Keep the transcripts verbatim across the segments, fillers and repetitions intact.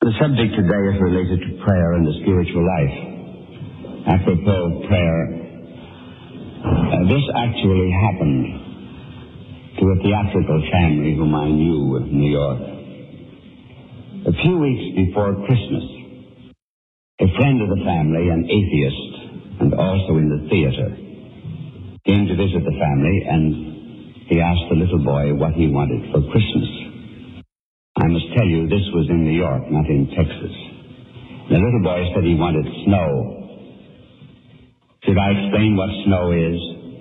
The subject today is related to prayer and the spiritual life. Apropos prayer, uh, this actually happened to a theatrical family whom I knew in New York. A few weeks before Christmas, a friend of the family, an atheist, and also in the theater, came to visit the family, and he asked the little boy what he wanted for Christmas. I must tell you, this was in New York, not in Texas. The little boy said he wanted snow. Should I explain what snow is?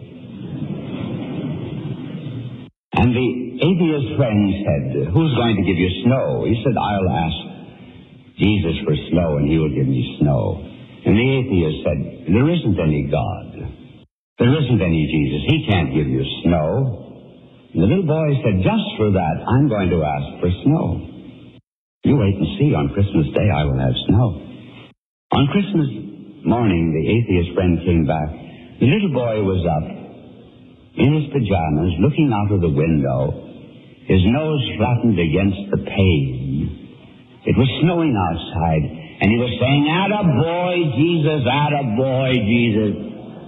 And the atheist friend said, "Who's going to give you snow?" He said, "I'll ask Jesus for snow, and he will give me snow." And the atheist said, "There isn't any God. There isn't any Jesus. He can't give you snow." And the little boy said, "Just for that, I'm going to ask for snow. You wait and see. On Christmas Day, I will have snow." On Christmas morning, the atheist friend came back. The little boy was up in his pajamas, looking out of the window, his nose flattened against the pane. It was snowing outside, and he was saying, "Attaboy, Jesus, attaboy, Jesus."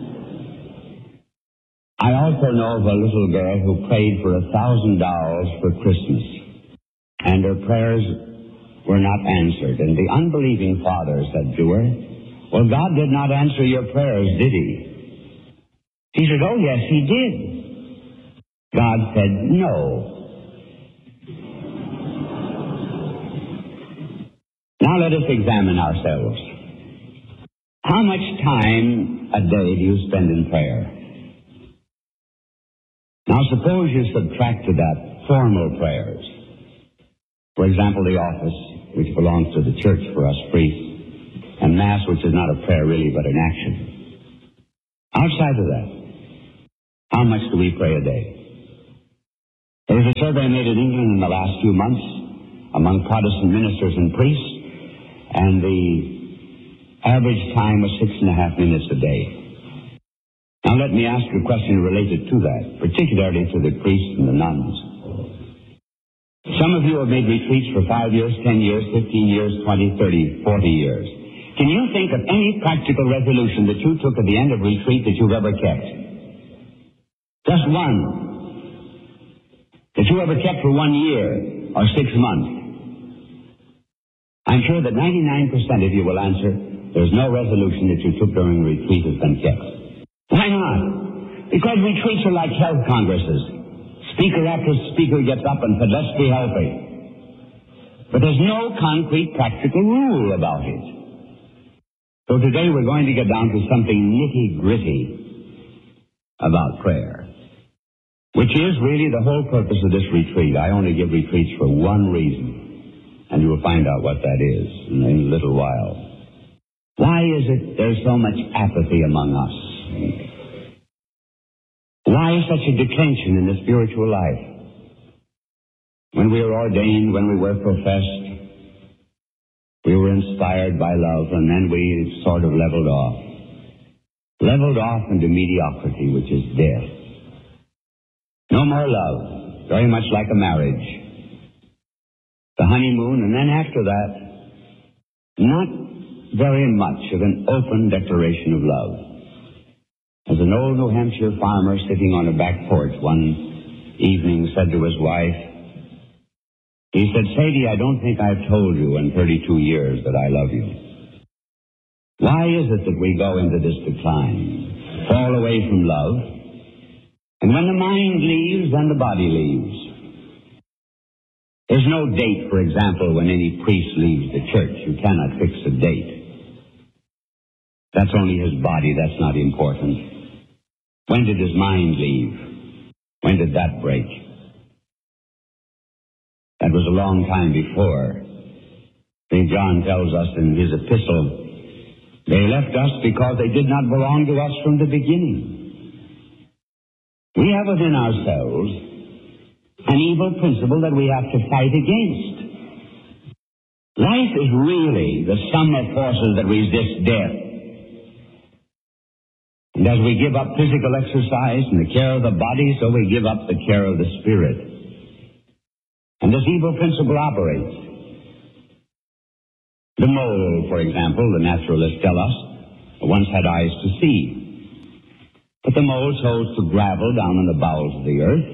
I also know of a little girl who prayed for a thousand dollars for Christmas, and her prayers were not answered. And the unbelieving father said to her, "Well, God did not answer your prayers, did he?" She said, "Oh, yes, he did." God said, "No." Now let us examine ourselves. How much time a day do you spend in prayer? Now suppose you subtract to that formal prayers. For example, the office, which belongs to the church for us priests, and Mass, which is not a prayer really, but an action. Outside of that, how much do we pray a day? There was a survey made in England in the last few months among Protestant ministers and priests, and the average time was six and a half minutes a day. Now let me ask you a question related to that, particularly to the priests and the nuns. Some of you have made retreats for five years, ten years, fifteen years, twenty, thirty, forty years. Can you think of any practical resolution that you took at the end of retreat that you've ever kept? Just one. That you ever kept for one year or six months? I'm sure that ninety-nine percent of you will answer, there's no resolution that you took during retreat has been kept. Why not? Because retreats are like health congresses. Speaker after speaker gets up and said, "Let's be healthy." But there's no concrete practical rule about it. So today we're going to get down to something nitty-gritty about prayer, which is really the whole purpose of this retreat. I only give retreats for one reason, and you will find out what that is in a little while. Why is it there's so much apathy among us? Why such a declension in the spiritual life? When we were ordained, when we were professed, we were inspired by love, and then we sort of leveled off. Leveled off into mediocrity, which is death. No more love, very much like a marriage. The honeymoon, and then after that, not very much of an open declaration of love. As an old New Hampshire farmer sitting on a back porch one evening said to his wife, he said, "Sadie, I don't think I've told you in thirty-two years that I love you." Why is it that we go into this decline, fall away from love, and when the mind leaves, then the body leaves? There's no date, for example, when any priest leaves the church. You cannot fix a date. That's only his body. That's not important. When did his mind leave? When did that break? That was a long time before. Saint John tells us in his epistle, they left us because they did not belong to us from the beginning. We have within ourselves an evil principle that we have to fight against. Life is really the sum of forces that resist death. And as we give up physical exercise and the care of the body, so we give up the care of the spirit. And this evil principle operates. The mole, for example, the naturalists tell us, once had eyes to see. But the mole chose to gravel down in the bowels of the earth.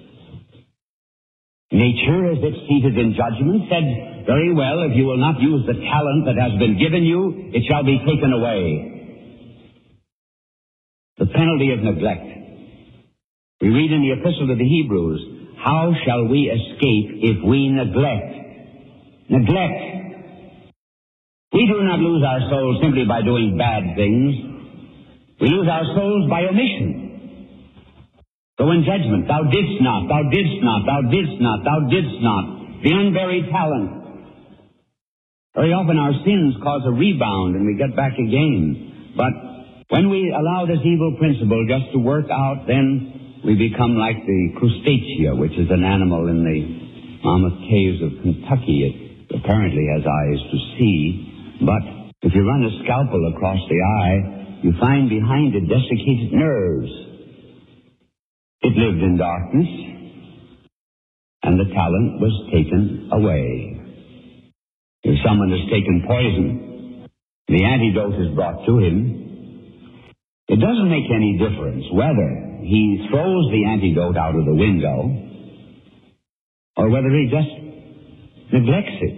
Nature, as it seated in judgment, said, very well, if you will not use the talent that has been given you, it shall be taken away. The penalty of neglect. We read in the Epistle to the Hebrews, how shall we escape if we neglect? Neglect. We do not lose our souls simply by doing bad things. We lose our souls by omission. So in judgment, thou didst not, thou didst not, thou didst not, thou didst not, the unburied talent. Very often our sins cause a rebound and we get back again. But when we allow this evil principle just to work out, then we become like the crustacea, which is an animal in the mammoth caves of Kentucky. It apparently has eyes to see, but if you run a scalpel across the eye, you find behind it desiccated nerves. It lived in darkness, and the talent was taken away. If someone has taken poison, the antidote is brought to him. It doesn't make any difference whether he throws the antidote out of the window or whether he just neglects it.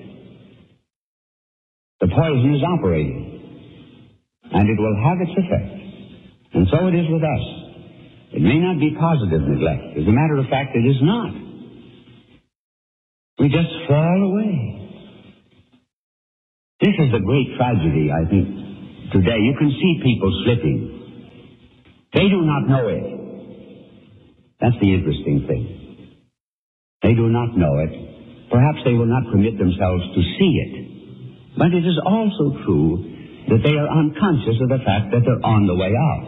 The poison is operating, and it will have its effect. And so it is with us. It may not be positive neglect. As a matter of fact, it is not. We just fall away. This is the great tragedy, I think, today. You can see people slipping. They do not know it. That's the interesting thing. They do not know it. Perhaps they will not permit themselves to see it. But it is also true that they are unconscious of the fact that they're on the way out.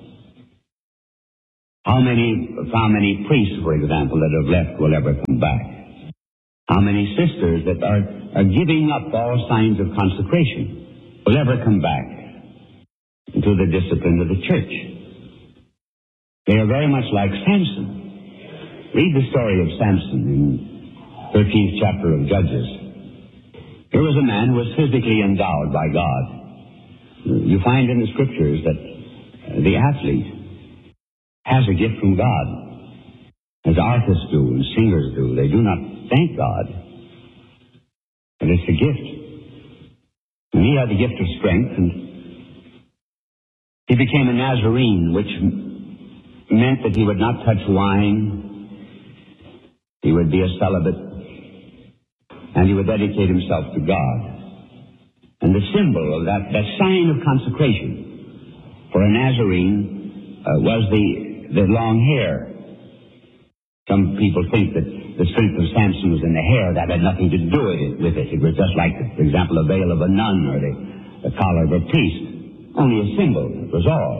How many, how many priests, for example, that have left will ever come back? How many sisters that are, are giving up all signs of consecration will ever come back into the discipline of the church? They are very much like Samson. Read the story of Samson in thirteenth chapter of Judges. Here was a man who was physically endowed by God. You find in the scriptures that the athlete has a gift from God, as artists do and singers do. They do not thank God, but it's a gift. And he had the gift of strength, and he became a Nazarene, which meant that he would not touch wine, he would be a celibate, and he would dedicate himself to God. And the symbol of that, that sign of consecration for a Nazarene uh, was the, the long hair. Some people think that the strength of Samson was in the hair. That had nothing to do with it. With it. It was just like, for example, a veil of a nun or the, the collar of a priest. Only a symbol, it was all.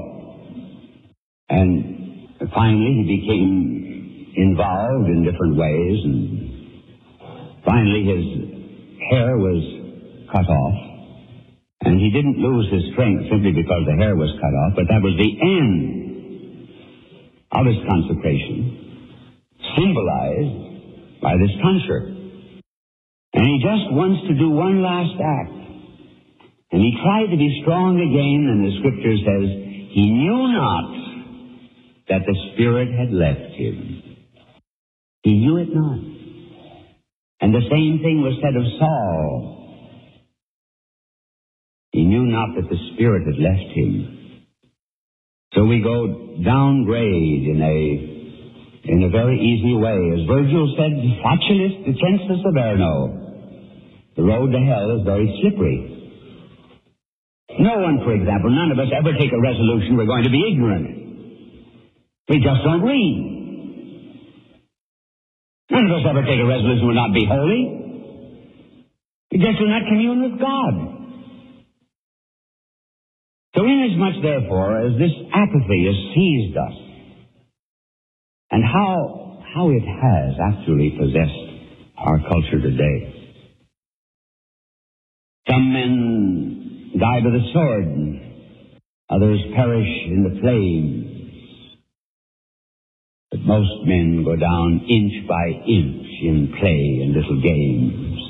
And finally he became involved in different ways, and finally his hair was cut off. And he didn't lose his strength simply because the hair was cut off, but that was the end of his consecration, symbolized by this tonsure. And he just wants to do one last act. And he tried to be strong again, and the scripture says, he knew not that the Spirit had left him. He knew it not. And the same thing was said of Saul. He knew not that the Spirit had left him. So we go downgrade in a in a very easy way. As Virgil said, facilis descensus averno. The road to hell is very slippery. No one, for example, none of us ever take a resolution we're going to be ignorant. We just don't read. None of us ever take a resolution we'll not be holy. We just do not commune with God. So inasmuch, therefore, as this apathy has seized us, and how how it has actually possessed our culture today. Some men die by the sword, others perish in the flames. But most men go down inch by inch in play and little games.